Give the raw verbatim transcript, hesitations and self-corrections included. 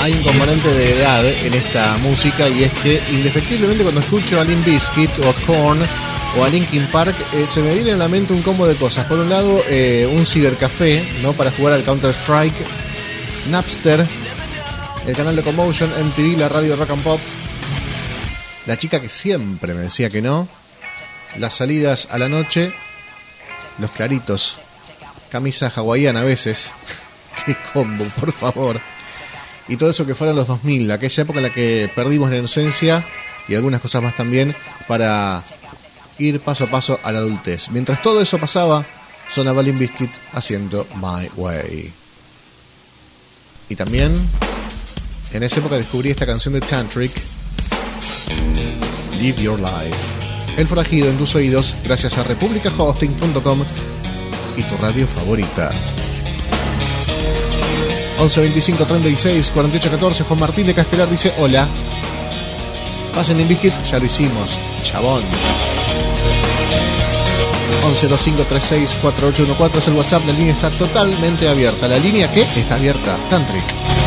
hay un componente de edad en esta música, y es que indefectiblemente cuando escucho a Limp Bizkit o a Korn o a Linkin Park, eh, se me viene a la mente un combo de cosas. Por un lado, eh, un cibercafé, ¿no?, para jugar al Counter Strike, Napster, el canal de Commotion, M T V, la radio Rock and Pop, la chica que siempre me decía que no, las salidas a la noche, los claritos, camisa hawaiana a veces, qué combo, por favor, y todo eso que fueron los dos mil, aquella época en la que perdimos la inocencia y algunas cosas más también para ir paso a paso a la adultez. Mientras todo eso pasaba, sonaba Limp Bizkit haciendo My Way. Y también en esa época descubrí esta canción de Tantric, Live Your Life. El forajido en tus oídos, gracias a republica hosting punto com y tu radio favorita. once veinticinco treinta y seis cuarenta y ocho catorce. Juan Martín de Castelar dice hola. Pasen Limp Bizkit, ya lo hicimos, chabón. once veinticinco treinta y seis cuarenta y ocho catorce es el WhatsApp. La línea está totalmente abierta. La línea que está abierta, Tantric.